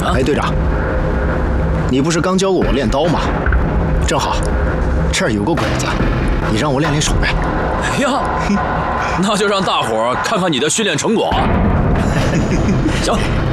哎，队长，你不是刚教过我练刀吗？正好，这儿有个鬼子，你让我练练手呗。 哎呀，那就让大伙儿看看你的训练成果。行。